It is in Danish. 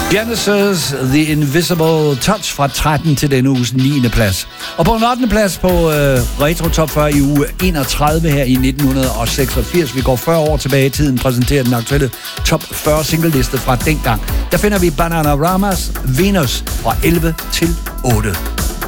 Genesis, The Invisible Touch fra 13 til denne uges 9. plads. Og på en 8. plads på Retro Top 40 i uge 31 her i 1986. Vi går 40 år tilbage i tiden, præsenterer den aktuelle Top 40 singleliste fra dengang. Der finder vi Bananaramas Venus fra 11 til 8.